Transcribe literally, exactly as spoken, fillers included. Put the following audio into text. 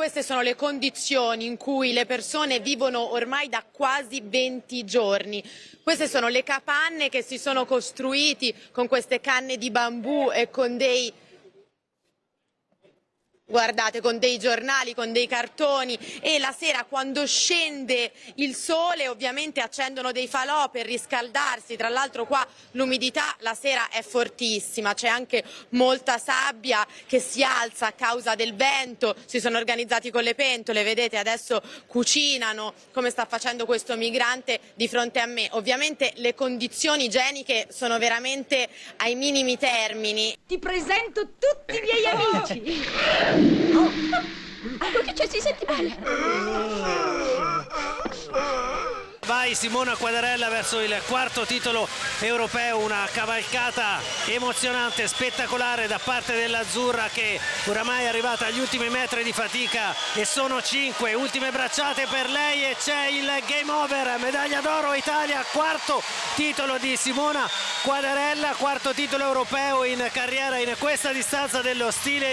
queste sono le condizioni in cui le persone vivono ormai da quasi venti giorni. Queste sono le capanne che si sono costruiti con queste canne di bambù e con dei Guardate, con dei giornali, con dei cartoni, e la sera quando scende il sole ovviamente accendono dei falò per riscaldarsi. Tra l'altro qua l'umidità la sera è fortissima, c'è anche molta sabbia che si alza a causa del vento. Si sono organizzati con le pentole, vedete, adesso cucinano come sta facendo questo migrante di fronte a me. Ovviamente le condizioni igieniche sono veramente ai minimi termini. Ti presento tutti i miei amici. Oh, oh, che c'è? Si sente male? Vai Simona Quadarella verso il quarto titolo europeo, una cavalcata emozionante, spettacolare da parte dell'azzurra, che oramai è arrivata agli ultimi metri di fatica e sono cinque, ultime bracciate per lei e c'è il game over, medaglia d'oro Italia, quarto titolo di Simona Quadarella, quarto titolo europeo in carriera in questa distanza dello stile